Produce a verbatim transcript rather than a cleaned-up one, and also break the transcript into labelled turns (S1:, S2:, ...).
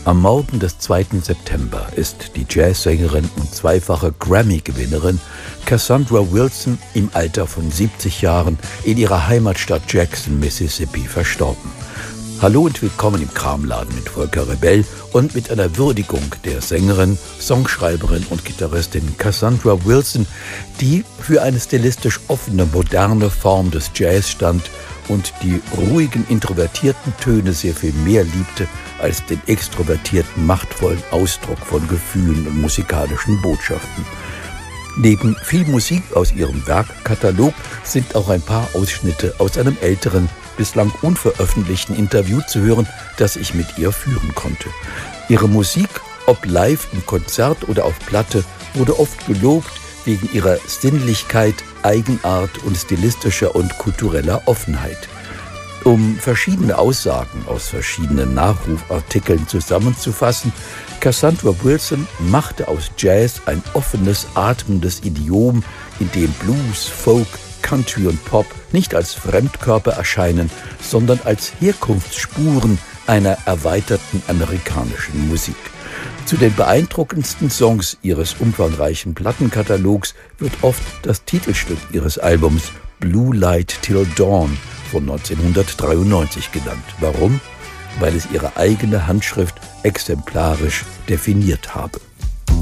S1: Am Morgen des zweiten September ist die Jazzsängerin und zweifache Grammy-Gewinnerin Cassandra Wilson im Alter von siebzig Jahren in ihrer Heimatstadt Jackson, Mississippi, verstorben. Hallo und willkommen im Kramladen mit Volker Rebell und mit einer Würdigung der Sängerin, Songschreiberin und Gitarristin Cassandra Wilson, die für eine stilistisch offene, moderne Form des Jazz stand und die ruhigen, introvertierten Töne sehr viel mehr liebte als den extrovertierten, machtvollen Ausdruck von Gefühlen und musikalischen Botschaften. Neben viel Musik aus ihrem Werkkatalog sind auch ein paar Ausschnitte aus einem älteren, bislang unveröffentlichten Interview zu hören, das ich mit ihr führen konnte. Ihre Musik, ob live im Konzert oder auf Platte, wurde oft gelobt wegen ihrer Sinnlichkeit, Eigenart und stilistischer und kultureller Offenheit. Um verschiedene Aussagen aus verschiedenen Nachrufartikeln zusammenzufassen: Cassandra Wilson machte aus Jazz ein offenes, atmendes Idiom, in dem Blues, Folk, Country und Pop nicht als Fremdkörper erscheinen, sondern als Herkunftsspuren einer erweiterten amerikanischen Musik. Zu den beeindruckendsten Songs ihres umfangreichen Plattenkatalogs wird oft das Titelstück ihres Albums Blue Light Till Dawn von neunzehnhundertdreiundneunzig genannt. Warum? Weil es ihre eigene Handschrift exemplarisch definiert habe.